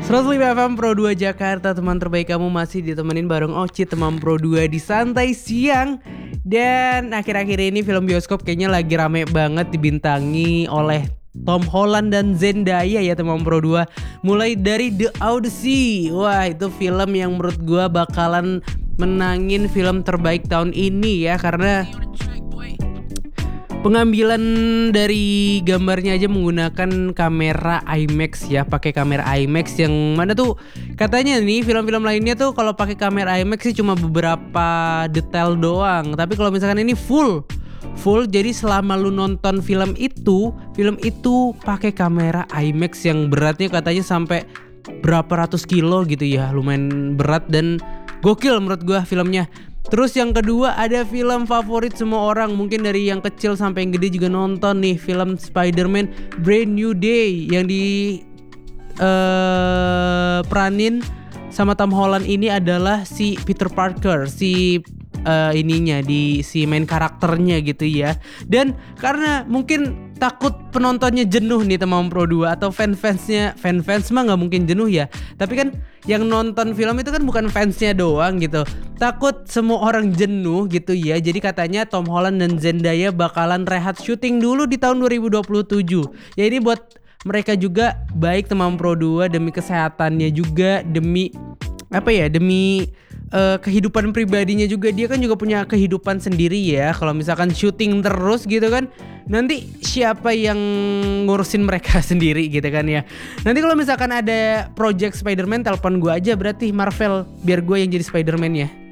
105 FM Pro 2 Jakarta, teman terbaik kamu masih ditemenin bareng Oci, teman Pro 2 di Santai Siang. Dan akhir-akhir ini film bioskop kayaknya lagi rame banget dibintangi oleh Tom Holland dan Zendaya ya teman Pro 2. Mulai dari The Odyssey. Wah, itu film yang menurut gua bakalan menangin film terbaik tahun ini ya, karena pengambilan dari gambarnya aja menggunakan kamera IMAX ya, pakai kamera IMAX yang mana tuh katanya nih film-film lainnya tuh kalau pakai kamera IMAX sih cuma beberapa detail doang, tapi kalau misalkan ini full. Jadi selama lu nonton film itu pakai kamera IMAX yang beratnya katanya sampai berapa ratus kilo gitu ya, lumayan berat dan gokil menurut gua filmnya. Terus yang kedua ada film favorit semua orang, mungkin dari yang kecil sampai yang gede juga nonton nih, film Spider-Man Brand New Day yang di peranin sama Tom Holland ini adalah si Peter Parker, si main karakternya gitu ya. Dan karena mungkin takut penontonnya jenuh nih teman Pro 2 atau fans mah nggak mungkin jenuh ya, tapi kan yang nonton film itu kan bukan fansnya doang gitu, takut semua orang jenuh gitu ya. Jadi katanya Tom Holland dan Zendaya bakalan rehat syuting dulu di tahun 2027 ya. Ini buat mereka juga baik teman Pro 2, demi kesehatannya juga, demi kehidupan pribadinya juga. Dia kan juga punya kehidupan sendiri ya. Kalau misalkan syuting terus gitu kan, nanti siapa yang ngurusin mereka sendiri gitu kan ya. Nanti kalau misalkan ada project Spider-Man, telepon gue aja berarti Marvel, biar gue yang jadi Spider-Man ya.